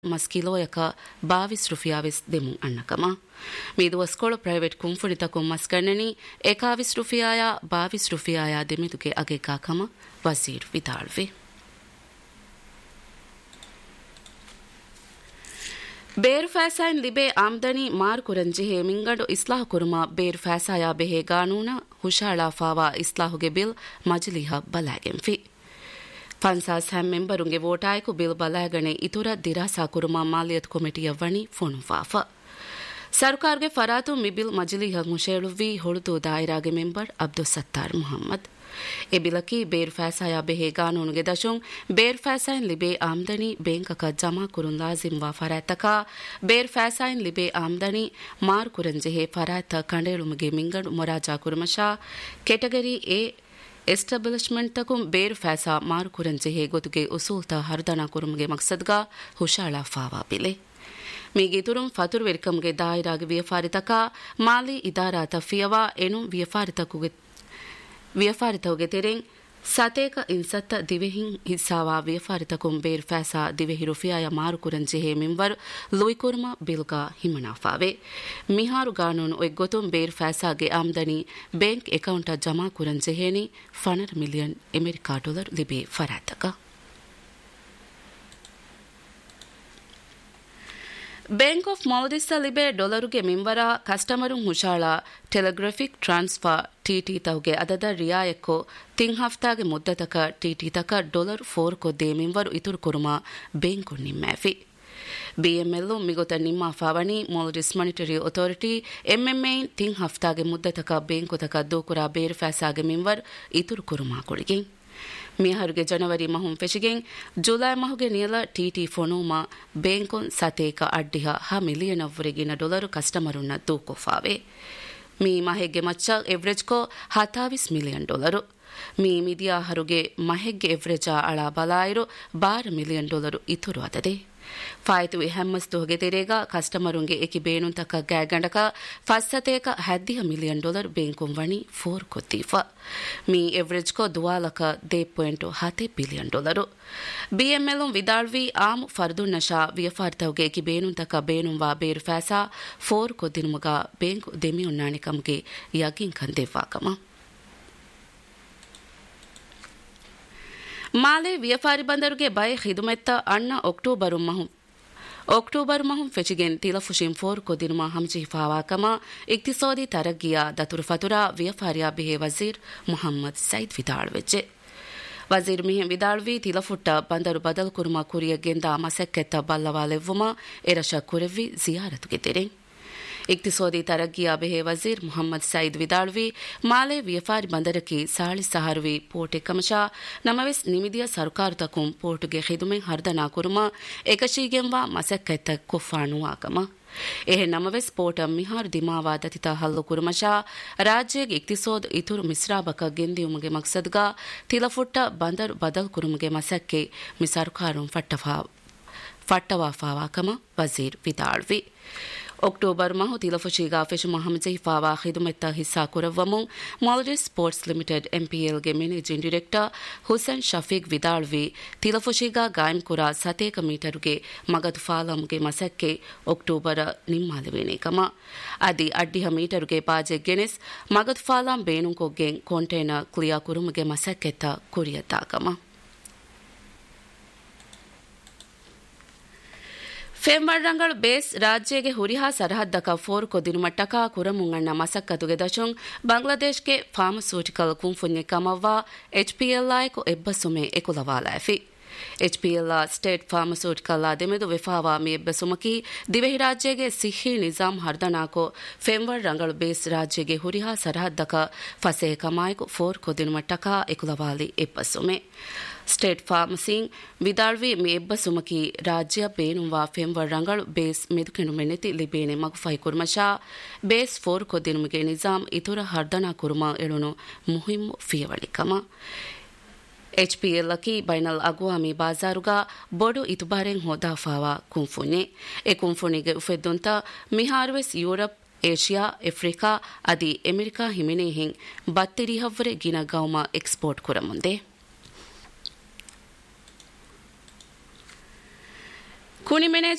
ಮಸ್ಕಿಲೋಯಕ 22 ರುಫಿಯಾವಿಸ್ ದೆಮು ಅನ್ನಕಮ ಮೀದು ವಸ್ಕೋಳ private ಕುಂಫುಣಿತಕು ಮಸ್ಕಣ್ಣನಿ 21 ರುಫಿಯಾಯ 22 ರುಫಿಯಾಯ ದೆಮಿದುಗೆ ಅಗೆಕಾಕಮ ವಜೀರ್ ವಿದಾಳ್ವೆ ಬೇರ್ ಫಾಸಾಯಿನ್ ಲಿಬೆ ಆಮ್ದನಿ ಮಾರ್ ಕುರಂಜಿಹೆ ಮಿಂಗಡು ಇಸ್ಲಾಹ್ ಕುರುಮ ಬೇರ್ ಫಾಸಾಯ ಬೆಹೆ ಕಾನೂನ ಹುಷಾಳಾ fava ಇಸ್ಲಾಹುಗೆ bill ಮಜ್ಲಿಹ ಬಲಾಗೆಂಫಿ ಫನ್ಸಾಸ್ ham ಮೆಂಬರುಂಗೆ ವೋಟಾಯಕು bill ಬಲಾಗಣೆ ಇತುರ ದಿರಾಸಾ ಕುರುಮ ಮಾಲಿಯತ್ ಕೊಮಿಟಿಯ ವಣಿ ಫೋನುವಾಫ ಸರ್ಕಾರ್ಗೆ ಫರಾತು ಮಿಬಿಲ್ ಮಜ್ಲಿಹ ಮುಷೇಳುವಿ ಹೊಳುತು ದಾಯಿರಾಗೆ member Abdul Sattar Muhammad A ಬಿಲಕಿ ಬೇರ್ ಫಾಸಾಯ ಬೆಹೆ ಕಾನೂನುಗೆ ದಶುಂ ಬೇರ್ ಫಾಸಾಯಿನ್ ಲಿಬೆ ಆಮ್ದನಿ ಬೇಂಕಕ ಜಮಾ ಕುರುನ್ ಲಾಜಿಮ್ ವಾ ಫರಾತಕ ಬೇರ್ ಫಾಸಾಯಿನ್ ಲಿಬೆ ಆಮ್ದನಿ ಮಾರ್ ಕುರಂಜೆಹೆ ಫರಾತ ಕಂಡೇಳುಮಗೆ ಮಿಂಗಡು ಮೊರಾಜಾ ಕುರುಮಶಾ ಕೆಟಗರಿ ಎ ಎಸ್ಟಾಬ್ಲಿಷ್ಮೆಂಟ್ ತಕುಂ ಬೇರ್ ಫಾಸಾ ಮಾರ್ ಕುರಂಜೆಹೆ ಗೊತುಗೆ ಉಸೂಲ್ತ ಹರ್ದನಾ ಕುರುಮಗೆ ಮಕ್ಸದ್ಗಾ ಹುಷಾಳಾ ಫಾವಾ ಬಿಲೆ ಮೀಗೆ ತುರುಂ ಫತುರ್ ವೆರ್ಕಮ್ಗೆ ದಾಯಿರಾಗೆ ವಿಯಫಾರಿತಕ ಮಾಲಿ ಇದಾರಾತ ಫಿಯವಾ ಎನು ವಿಯಫಾರಿತವುಗೆ ತೆರೆಂ ಸತೇಕ ಇನ್ಸತ್ತ ದಿವೆಹಿಂ ಹಿಸ್ಸಾವಾ ವಿಯಫಾರಿತಕುಂ ಬೇರ್ ಫಾಸಾ ದಿವೆಹಿ ರುಫಿಯಾಯ ಮಾರು ಕುರಂಜೆಹೆ ಮಿಂವರ್ ಲುಯ್ಕುರ್ಮ ಬಿಲ್ಗಾ ಹಿಮನಾಫಾವೆ ಮಿಹಾರು ಕಾನೂನು ಒಗ್ಗೊತುಂ ಬೇರ್ ಫಾಸಾಗೆ ಆಮ್ದನಿ ಬ್ಯಾಂಕ್ ಅಕೌಂಟ ಜಮಾ ಕುರಂಜೆಹೆನಿ $100 million America dollar ಲಿಬೆ ಫರಾತಕ bank of ಮಾಲ್ದಿಸ್ಸ ಲಿಬೆ ಡಾಲರುಗೆ ಮಿಂವರ customer ಹುಷಾಳ telegraphic transfer TT ತೌಗೆ ಅದದ ರಿಯಾಯಕ್ಕೋ thing ಹಫ್ತಾಗೆ ಮುದ್ದತಕ TT ತಕ $4 ಕೊದ್ದೆ ಮಿಂವರು ಇತುರು ಕುರುಮ ಬ್ಯಾಂಕು ನಿಮ್ಮಾಫಿ ಬಿಎಂಎಲ್ ಮಿಗೊತ ನಿಮ್ಮ ಫಾವಣಿ ಮಾಲ್ದಿಸ್ ಮಾನಿಟರಿ ಅಥಾರಿಟಿ ಎಂಎಂಎ ತಿಂಗ್ ಹಫ್ತಾಗೆ ಮುದ್ದತಕ ಬ್ಯಾಂಕು ತಕ ದೋಕುರ ಬೇರ್ ಫಾಸಾಗೆ ಮಿಂವರ್ ಇತುರು ಕುರುಮ ಕೊಳಿಗೆ ಮಿಹರುಗೆ ಜನವರಿ ಮಹುಂ ಫೆಶಿಗೆಂ ಜುಲೈ ಮಹುಗೆ ನಿಯಲ ಟಿಟಿ ಫೋನೋಮ ಬ್ಯಾಂಕೊನ್ ಸತೇಕ ಅಡ್ಡಿಹ $1 ಮಿಲಿಯನ್ ಅವರೆಗಿನ ಡಾಲರು ಕಸ್ಟಮರುನ್ನ ದೂಕೊಫಾವೆ ಮೀ ಮಹೆಗ್ಗೆ ಮಚ್ಚ ಎವ್ರೇಜ್ಕೋ $27 ಮಿಲಿಯನ್ ಮೀ ಮಿದಿಯಾ ಹರುಗೆ ಮಹೆಗ್ಗೆ ಎವ್ರೇಜಾ ಅಳ ಬಲಾಯಿರು $12 ಮಿಲಿಯನ್ ಇತುರು ಅದದೆ ಫಾಯ್ತು ಹೆಮ್ಮಸ್ತುಗೆ ತೆರೆಗ ಕಸ್ಟಮರುಂಗೆ ಏಕಿ ಬೇನುನ್ ತಕ ಗ್ಯಾಗಂಡಕ ಫස්සತೇಕ $10 million ಬ್ಯಾಂಕುಂ ವಣಿ 4 ಕೊತ್ತೀಫ me ಎವ್ರೇಜ್ಕೋ ದುವಾಲಕ $2.7 billion BML ವಿದಾಳ್ವಿ am ಫರ್ದುನ್ Nasha ವಿಯಫಾರ್ತವುಗೆ ಏಕಿ ಬೇನುನ್ ತಕ ಬೇನುಂ ವಾ ಬೇರ್ ಫಾಸಾ 4 ಕೊದ್ದಿನುಮುಗ ಬ್ಯಾಂಕು ದೆಮಿಯುನ್ನಾಣಿಕಂಗೆ ಯಗಿನ್ ಕಂದೆವ್ವಾಕಮ ಮಾಲೆ ವಿಯಫಾರಿ ಬಂದರುಗೆ ಬೈ ಖಿದುಮೆತ್ತ ಅಣ್ಣ ಅಕ್ಟೋಬರ್ ಮಹುಂ ಫೆಚಿಗೆನ್ ತಿಲಫುಶಿಂ 4 ಕೊದಿನುಮ ಹಂಜಿ ಫಾವಾಕಮ ಇಕ್ತಿಸಾದಿ ತರಗ್ಗಿಯ ದತುರು ಫತುರಾ ವಿಯಫಾರಿಯಾ ಬಿಹೆ ವಜೀರ್ ಮುಹಮ್ಮದ್ ಸೈದ್ ವಿದಾಳ್ವೆಜ್ಜೆ ವಜೀರ್ ಮಿಹೆಂ ವಿದಾಳ್ವಿ ತಿಲಫುಟ್ಟ ಬಂದರು ಬದಲ್ ಕುರುಮ ಕುರಿಯಗೆಂದ ಮಸೆಕ್ಕೆತ್ತ ಬಲ್ಲವಾಲೆವ್ವುಮ ಎರಶ ಕುರೆವ್ವಿ ಜಿಯಾರತುಗೆ ತೆರೆ ಇಕ್ತಿಸಾದಿ ತರಗ್ಗಿಯ ಬೆಹೆ ವಜೀರ್ ಮುಹಮ್ಮದ್ ಸೈದ್ ವಿದಾಳ್ವಿ ಮಾಲೆ ವಿಯಫಾರಿ ಬಂದರಕಿ ಸಾಳಿ ಸಹಾರುವಿ ಪೋಟೆ ಕಮಶಾ ನಮವೆಸ್ ನಿಮಿದಿಯ ಸರ್ಕಾರ ತಕುಂ ಪೋಟುಗೆ ಖಿದುಮೆ ಹರ್ದನಾ ಕುರುಮ ಏಕಶೀಗೆಂವಾ ಮಸೆಕ್ಕೆತ್ತ ಕುಫಾನುವಾಕಮ ಎಹೆ ನಮವೆಸ್ ಪೋಟ ಮಿಹಾರ್ ದಿಮಾವಾ ದತಿತ ಹಲ್ಲು ಕುರುಮಶಾ ರಾಜ್ಯಗೆ ಇಕ್ತಿಸೋದ್ ಇತುರು ಮಿಸ್ರಾಬಕ ಗೆಂದಿಯುಮಗೆ ಮಕ್ಸದ್ಗಾ ತಿಲಫುಟ್ಟ ಬಂದರು ಬದಲ್ ಕುರುಮಗೆ ಮಸಕ್ಕೆ ಮಿ ಸರ್ಕಾರುಂ ಫಟ್ಟವಾಫಾವಾಕಮ ವಜೀರ್ ವಿದಾಳ್ವಿ October ಮಹು ತಿಲಫುಶಿಗಾ ಫೆಶು ಮಹಮಜಿ fava ಖಿದುಮೆತ್ತ ಹಿಸ್ಸಾ ಕುರವ್ವಮು ಮಾಲ್ಡಿಸ್ sports limited ಎಂಪಿಎಲ್ಗೆ managing director Hussain Shafiq ವಿದಾಳ್ವಿ ತಿಲಫುಶಿಗಾ ಗಾಯಂ ಕುರ ಸತೇಕ ಮೀಟರುಗೆ ಮಗದು ಫಾಲಂಗೆ ಮಸಕ್ಕೆ ಅಕ್ಟೋಬರ್ ನಿಮ್ಮಾಲವೇನೇಕಮ ಅದಿ ಅಡ್ಡಿಹ ಮೀಟರುಗೆ ಬಾಜೆ ಗೆನೆಸ್ ಮಗದು ಫಾಲಂ ಬೇನುಂಕೊಗ್ಗೆ container ಕ್ಲಿಯಾ ಕುರುಮಗೆ ಮಸಕ್ಕೆತ್ತ ಕುರಿಯತ್ತಾಕಮ ಫೆಂವರ್ರಂಗಳು base ರಾಜ್ಯಗೆ ಹುರಿಹಾ ಸರಹದ್ದಕ 4 ಕೊದಿನುಮಟ್ಟಕ ಕುರಮುಂಗಣ್ಣ ಮಸಕ್ಕತುಗೆ ದಶುಂ ಬಾಂಗ್ಲಾದೇಶ್ಗೆ pharmaceutical ಕುಂಫುನ್ಯೆ ಕಮವ್ವಾ ಎಚ್ಪಿಎಲ್ಐಕು ಎಬ್ಬಸುಮೆ ಎಕುಲವಾಲಾಫಿ ಎಚ್ಪಿಎಲ್ state pharmaceutical ದೆಮೆದು ವಿಫಾವಾ ಮಿ ಎಬ್ಬಸುಮಕಿ ದಿವೆಹಿ ರಾಜ್ಯಗೆ ಸಿಹಿ ನಿಜಾಮ್ ಹರ್ದನಾಕೋ ಫೆಂವರ್ರಂಗಳು ಬೇಸ್ ರಾಜ್ಯಗೆ ಹುರಿಹಾ ಸರಹದ್ದಕ ಫಸೆ ಕಮಾಯ್ಕು 4 ಕೊದಿನುಮಟ್ಟಕ ಎಕುಲವಾಲಿ ಎಬ್ಬಸುಮೆ ಸ್ಟೇಟ್ ಫಾರ್ಮಸಿಂಗ್ ವಿದಾಳ್ವಿ ಮಿ ಎಬ್ಬಸುಮಕಿ ರಾಜ್ಯ ಬೇನುವಾ ಫೆಂವರ್ರಂಗಳು base ಮೆದುಕೆನು ಮೆನೆತಿ ಲಿಬೇನೆ ಮಗುಫೈ ಕುರ್ಮಶಾ base 4 ಕೊದ್ದಿನುಮಿಗೆ Nizam ಇತುರ ಹರ್ದನಾ kurma ಎಳುನು ಮುಹಿಮ್ ಫಿಯವಳಿಕಮ ಎಚ್ಪಿಎಲ್ಕಿ ಬೈನಲ್ ಅಗುವಾಮಿ ಬಾಜಾರುಗಾ ಬೊಡು ಇತುಬಾರೆಂ ಹೋದಾಫಾವಾ ಕುಂಫುನೆ A ಕುಂಫುನಿಗೆ ಉಫೆದ್ದುಂತ ಮಿಹಾರ್ವೆಸ್ ಯೂರಪ್ Asia Africa ಅದಿ ಅಮೆರಿಕಾ ಹಿಮಿನೆ ಹಿಂ ಬತ್ತಿರಿಹವ್ವರೆ ಗಿನ ಗೌಮ ಎಕ್ಸ್ಪೋರ್ಟ್ ಕುರಮುಂದೆ ಕುಣಿಮೆನೆ